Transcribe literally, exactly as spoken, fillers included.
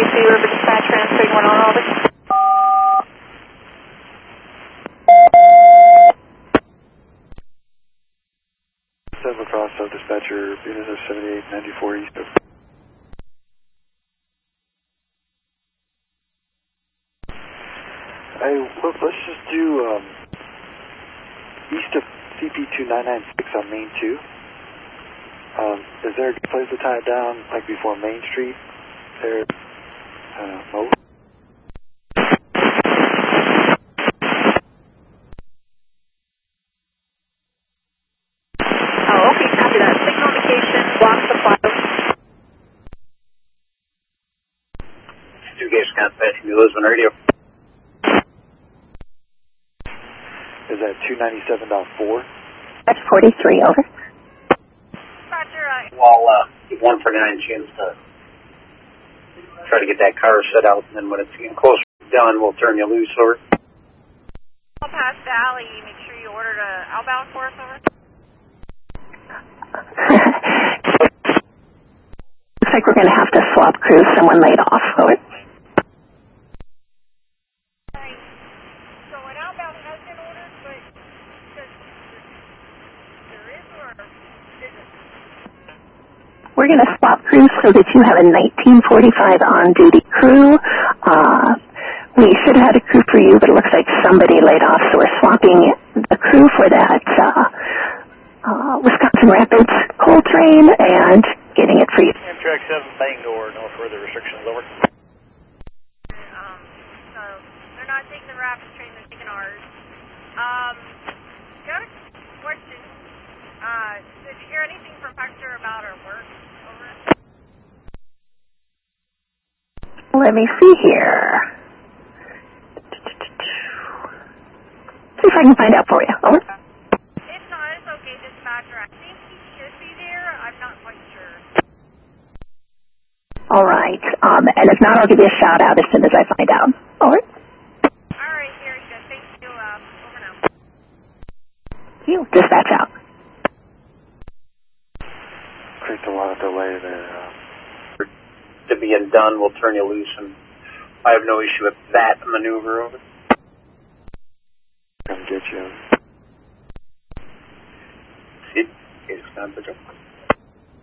Sea River Dispatch, transferring one on Albany. Seven across, sub dispatcher, Venus of seventy-eight ninety-four east of. Hey, let, let's just do um, east of C P two nine nine six on Main two. Um, is there a good place to tie it down, like before Main Street? There, uh, Mo? Oh, okay, copy that. Signal indication, block supply. Two gauge contact, New Lisbon radio. Is that two ninety-seven point four? That's forty-three, over. Roger, I... Well, uh, give one forty-nine chance to try to get that car set out, and then when it's getting closer to done, we'll turn you loose, over. I'll pass Valley. Make sure you ordered a outbound for us, over. Looks like we're going to have to swap crews. Someone laid off, over. So an outbound has been ordered, but there is or isn't? We're going to swap crews so that you have a nineteen forty-five on-duty crew. Uh, we should have had a crew for you, but it looks like somebody laid off, so we're swapping the crew for that uh, uh, Wisconsin Rapids coal train and getting it for you. Amtrak seven Bangor, no further restrictions, over. Um, so they're not taking the Rapids train, they're taking ours. Um, got a question. Uh, did you hear anything from Hector about our work? Over. Let me see here. See if I can find out for you. Over. If not, it's okay, dispatcher. I think he should be there. I'm not quite sure. All right. Um, and if not, I'll give you a shout out as soon as I find out. Over. All right, very good. Thank you. Um, over now. You dispatch out. Creates a lot of delay there. Uh, To being done, we'll turn you loose, and I have no issue with that maneuver, over. come get you. See? Case contact.